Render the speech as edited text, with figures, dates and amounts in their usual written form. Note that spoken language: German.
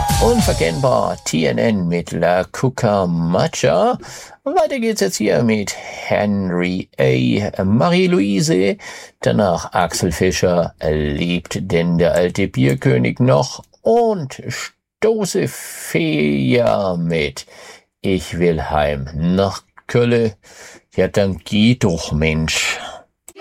Unverkennbar TNN mit La Cucaracha. Weiter geht's jetzt hier mit Henry A. Marie-Louise. Danach Axel Fischer. Lebt denn der alte Bierkönig noch? Und Stoße Fea mit Ich will heim nach Kölle. Ja, dann geh doch, Mensch.